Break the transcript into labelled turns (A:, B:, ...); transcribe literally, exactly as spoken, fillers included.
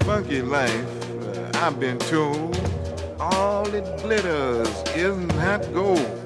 A: funky life uh, I've been told, all it glitters isn't that gold.